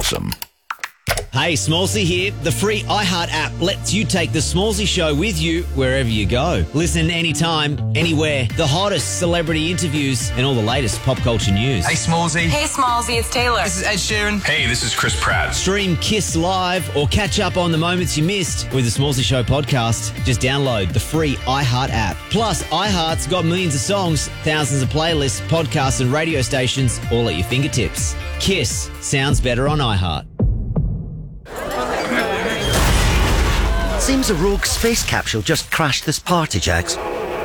awesome. Hey, Smallsy here. The free iHeart app lets you take The Smallsy Show with you wherever you go. Listen anytime, anywhere. The hottest celebrity interviews and all the latest pop culture news. Hey, Smallsy. Hey, Smallsy, it's Taylor. This is Ed Sheeran. Hey, this is Chris Pratt. Stream Kiss Live or catch up on the moments you missed with The Smallsy Show podcast. Just download the free iHeart app. Plus, iHeart's got millions of songs, thousands of playlists, podcasts and radio stations all at your fingertips. Kiss sounds better on iHeart. Seems a rogue space capsule just crashed this party, Jags.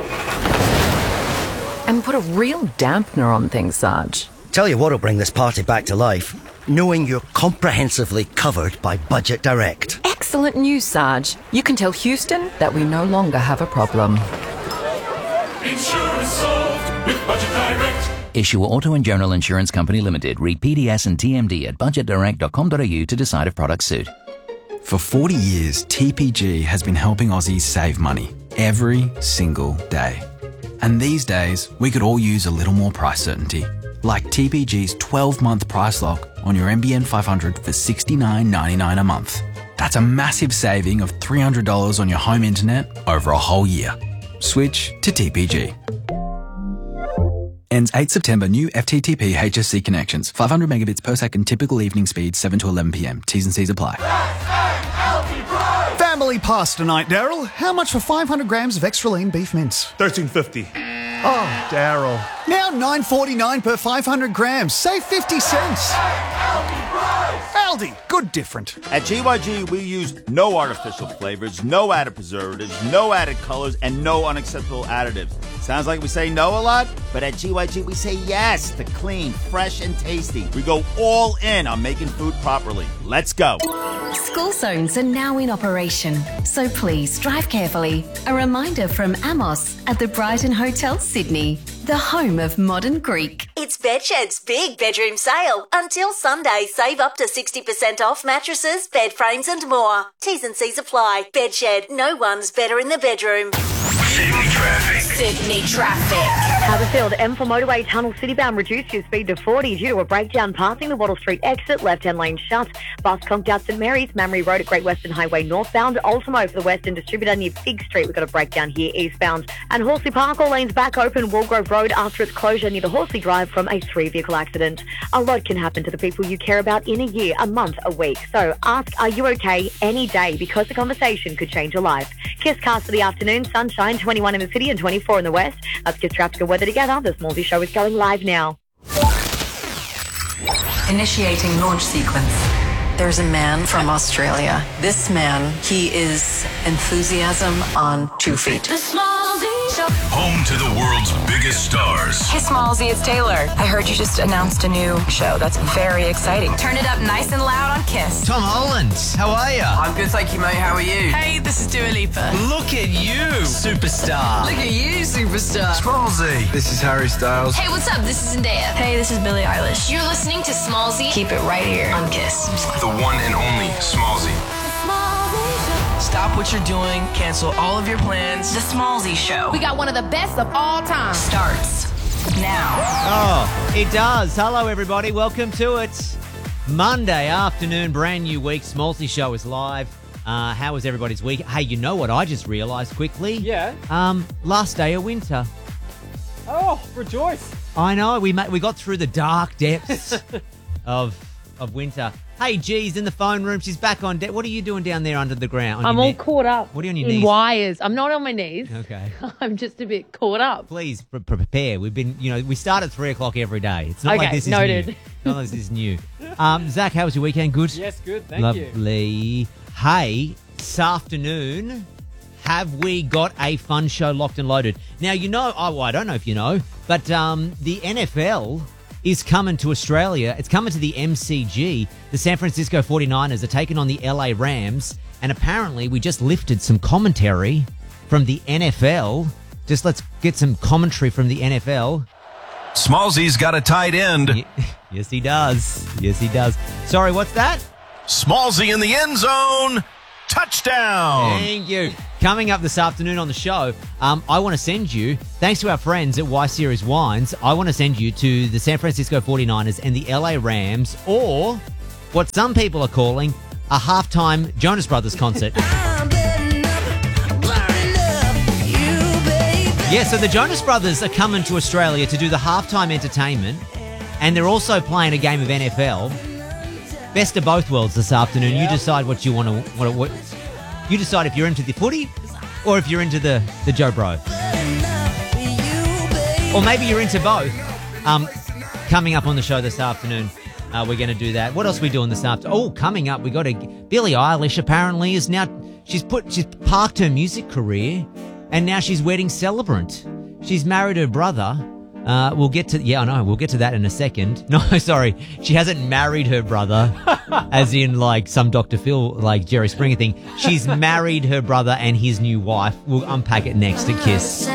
And put a real dampener on things, Sarge. Tell you what'll bring this party back to life. Knowing you're comprehensively covered by Budget Direct. Excellent news, Sarge. You can tell Houston that we no longer have a problem. Insurance solved with Budget Direct. Issue Auto and General Insurance Company Limited. Read PDS and TMD at budgetdirect.com.au to decide if products suit. For 40 years, TPG has been helping Aussies save money every single day. And these days, we could all use a little more price certainty. Like TPG's 12-month price lock on your NBN 500 for $69.99 a month. That's a massive saving of $300 on your home internet over a whole year. Switch to TPG. Ends 8 September. New FTTP HSC connections. 500 megabits per second. Typical evening speed 7 to 11 p.m. T's and C's apply. Family pasta tonight, Daryl. How much for 500 grams of extra lean beef mince? $13.50. Oh, Daryl. Now $9.49 per 500 grams. Save 50 cents. Aldi, good different. At GYG, we use no artificial flavors, no added preservatives, no added colors, and no unacceptable additives. Sounds like we say no a lot, but at GYG, we say yes to clean, fresh, and tasty. We go all in on making food properly. Let's go. School zones are now in operation, so please drive carefully. A reminder from Amos at the Brighton Hotel, Sydney, the home of modern Greek. It's Bedshed's big bedroom sale. Until Sunday, save up to 60% off mattresses, bed frames and more. T's and C's apply. Bedshed, no one's better in the bedroom. Sydney traffic. Sydney traffic. Haberfield, M4 motorway tunnel citybound reduced your speed to 40 due to a breakdown passing the Wattle Street exit, left-hand lane shut. Bus conked out St Mary's, Mamre Road at Great Western Highway northbound. Ultimo for the Western distributor near Fig Street. We've got a breakdown here eastbound. And Horsley Park, all lanes back open Walgrove Road after its closure near the Horsley Drive from a 3-vehicle accident. A lot can happen to the people you care about in a year, a month, a week. So ask, are you okay any day? Because the conversation could change your life. Kiss cast for the afternoon, sunshine, 21 in the city and 24 in the west. That's Kiss traffic and weather together. The Smallsy Show is going live now. Initiating launch sequence. There's a man from Australia. This man, he is enthusiasm on 2 feet. The Smallsy Show. Home to the world's biggest stars. Hey, Smallsy, it's Taylor. I heard you just announced a new show. That's very exciting. Turn it up nice and loud on Kiss. Tom Holland, how are you? I'm good, thank you, mate. How are you? Hey, this is Dua Lipa. Look at you, superstar. Look at you, superstar. Smallsy. This is Harry Styles. Hey, what's up? This is Zendaya. Hey, this is Billie Eilish. You're listening to Smallsy. Keep it right here on Kiss. The one and only Smallsy. Stop what you're doing. Cancel all of your plans. The Smallsy Show. We got one of the best of all time. Starts now. Oh, it does. Hello, everybody. Welcome to it. Monday afternoon, brand new week. Smallsy Show is live. How was everybody's week? Hey, you know what I just realised quickly? Yeah. Last day of winter. Oh, rejoice. I know. We got through the dark depths of winter. Hey, G's in the phone room. She's back on deck. What are you doing down there under the ground? I'm all caught up. What are you on your in knees? wires. I'm not on my knees. Okay. I'm just a bit caught up. Please prepare. We've been, we start at 3:00 every day. It's not like this is noted. new. Not like this is new. Zach, how was your weekend? Good? Yes, good. Thank you. Lovely. Hey, this afternoon, have we got a fun show locked and loaded? Now, I don't know if you know, but the NFL is coming to Australia. It's coming to the MCG. The San Francisco 49ers are taking on the LA Rams. And apparently we just lifted some commentary from the NFL. Let's get some commentary from the NFL. Smallsy's got a tight end. Yes, he does. Yes, he does. Sorry, what's that? Smallsy in the end zone. Touchdown. Thank you. Coming up this afternoon on the show, I want to send you, thanks to our friends at Y Series Wines, I want to send you to the San Francisco 49ers and the LA Rams, or what some people are calling a halftime Jonas Brothers concert. Yeah, so the Jonas Brothers are coming to Australia to do the halftime entertainment, and they're also playing a game of NFL. Best of both worlds this afternoon. You decide what you want to. What you decide if you're into the footy or if you're into the Joe Bro. Or maybe you're into both. Coming up on the show this afternoon, we're going to do that. What else are we doing this afternoon? Oh, coming up, we got Billie Eilish apparently is now, she's parked her music career and now she's wedding celebrant. She's married her brother. We'll get to that in a second. No, sorry. She hasn't married her brother as in like some Dr. Phil, like Jerry Springer thing. She's married her brother and his new wife. We'll unpack it next at Kiss.